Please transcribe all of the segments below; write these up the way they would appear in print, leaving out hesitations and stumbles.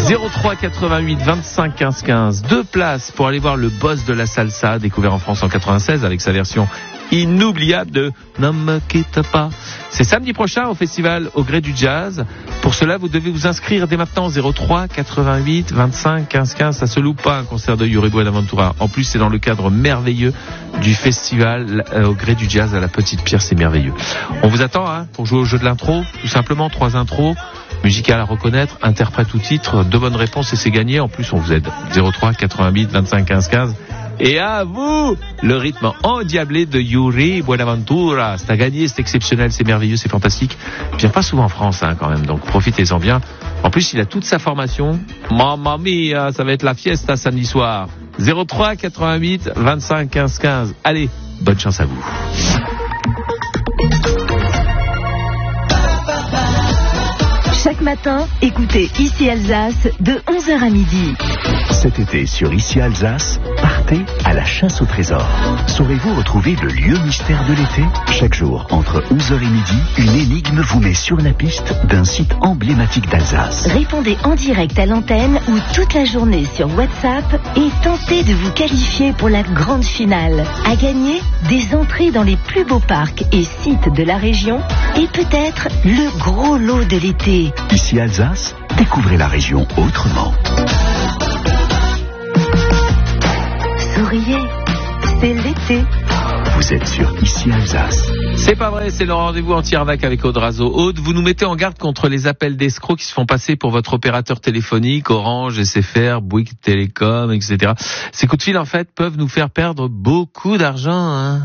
03 88 25 15 15. 2 places pour aller voir le boss de la salsa, découvert en France en 96 avec sa version inoubliable de Ne me quitte pas. C'est samedi prochain au festival Au Gré du Jazz. Pour cela, vous devez vous inscrire dès maintenant 03 88 25 15 15. Ça se loupe pas un concert de Yuri Buenaventura. En plus, c'est dans le cadre merveilleux du festival Au Gré du Jazz à la Petite Pierre. C'est merveilleux. On vous attend pour jouer au jeu de l'intro. Tout simplement 3 intros musicales à reconnaître, interprète ou titre, 2 bonnes réponses et c'est gagné. En plus, on vous aide. 03 88 25 15 15. Et à vous, le rythme endiablé de Yuri Buenaventura. C'est à gagner, c'est exceptionnel, c'est merveilleux, c'est fantastique. Il vient pas souvent en France, quand même, donc profitez-en bien. En plus, il a toute sa formation. Mamma mia, ça va être la fiesta samedi soir. 03 88 25 15 15. Allez, bonne chance à vous. Chaque matin, écoutez Ici Alsace de 11h à midi. Cet été sur Ici Alsace, partez à la chasse au trésor. Saurez-vous retrouver le lieu mystère de l'été ? Chaque jour, entre 11h et midi, une énigme vous met sur la piste d'un site emblématique d'Alsace. Répondez en direct à l'antenne ou toute la journée sur WhatsApp et tentez de vous qualifier pour la grande finale. À gagner, des entrées dans les plus beaux parcs et sites de la région et peut-être le gros lot de l'été. Ici Alsace, découvrez la région autrement. Souriez, c'est l'été. Vous êtes sur Ici Alsace. C'est pas vrai, c'est le rendez-vous anti-arnaque avec Aude Razo. Aude, vous nous mettez en garde contre les appels d'escrocs qui se font passer pour votre opérateur téléphonique, Orange, SFR, Bouygues Télécom, etc. Ces coups de fil, en fait, peuvent nous faire perdre beaucoup d'argent.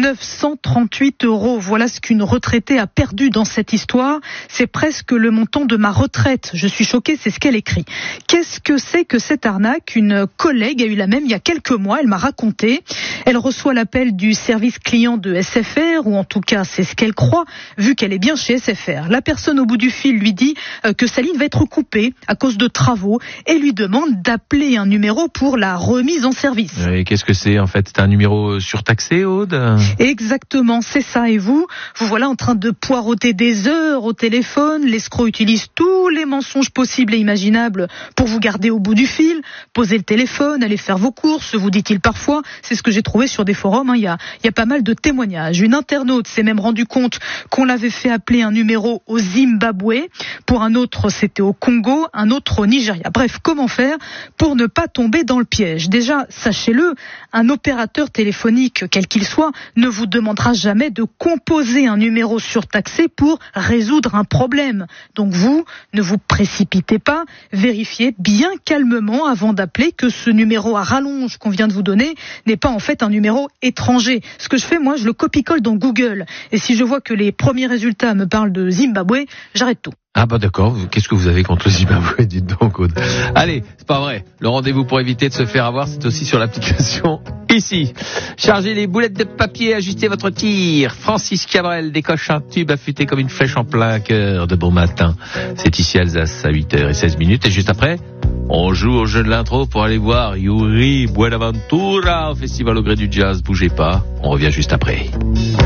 938 €, voilà ce qu'une retraitée a perdu dans cette histoire. C'est presque le montant de ma retraite. Je suis choquée, c'est ce qu'elle écrit. Qu'est-ce que c'est que cette arnaque ? Une collègue a eu la même il y a quelques mois, elle m'a raconté. Elle reçoit l'appel du service client de SFR, ou en tout cas c'est ce qu'elle croit, vu qu'elle est bien chez SFR. La personne au bout du fil lui dit que sa ligne va être coupée à cause de travaux et lui demande d'appeler un numéro pour la remise en service. Et qu'est-ce que c'est en fait ? C'est un numéro surtaxé, Aude ? Exactement, c'est ça. Et vous voilà en train de poireauter des heures au téléphone. L'escroc utilise tous les mensonges possibles et imaginables pour vous garder au bout du fil. Posez le téléphone, allez faire vos courses, vous dit-il parfois. C'est ce que j'ai trouvé sur des forums. Il y a pas mal de témoignages. Une internaute s'est même rendu compte qu'on l'avait fait appeler un numéro au Zimbabwe. Pour un autre, c'était au Congo, un autre au Nigeria. Bref, comment faire pour ne pas tomber dans le piège ? Déjà, sachez-le, un opérateur téléphonique, quel qu'il soit, ne vous demandera jamais de composer un numéro surtaxé pour résoudre un problème. Donc vous, ne vous précipitez pas, vérifiez bien calmement avant d'appeler que ce numéro à rallonge qu'on vient de vous donner n'est pas en fait un numéro étranger. Ce que je fais, moi, je le copie-colle dans Google. Et si je vois que les premiers résultats me parlent de Zimbabwe, j'arrête tout. Ah bah d'accord, qu'est-ce que vous avez contre le Zimbabwe, dites donc, Aude. Allez, c'est pas vrai. Le rendez-vous pour éviter de se faire avoir, c'est aussi sur l'application ici. Chargez les boulettes de papier, ajustez votre tir. Francis Cabrel décoche un tube affûté comme une flèche en plein cœur de bon matin. C'est ici Alsace à 8h16 et juste après, on joue au jeu de l'intro pour aller voir Yuri Buenaventura au festival Au Gré du Jazz. Bougez pas, on revient juste après.